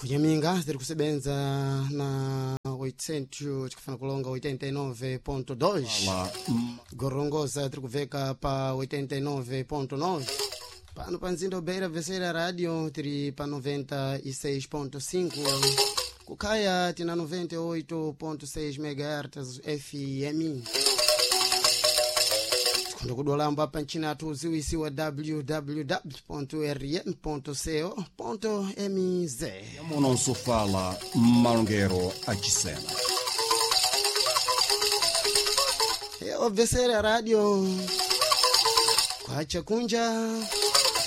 kunyaminga ziri kusebenza na 800 tikufana kulonga 89.2 gorongosa tiri kuveka pa 89.9 pano pa nzinda ubeira vesera radio tiri pa 96.5 kukaya tina 98.6 MHz FM kundo kudolamba pa nchina tuziwisi wa www.rn.co.mz Yamuno nsofala malongero achisena vesera radio kwa chakunja